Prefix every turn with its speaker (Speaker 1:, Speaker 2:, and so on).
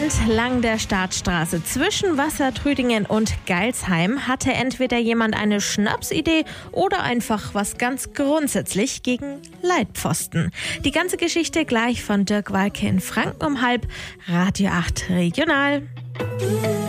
Speaker 1: Entlang der Startstraße zwischen Wassertrüdingen und Geilsheim hatte entweder jemand eine Schnapsidee oder einfach was ganz grundsätzlich gegen Leitpfosten. Die ganze Geschichte gleich von Dirk Walke in Franken um 12:30, Radio 8 Regional.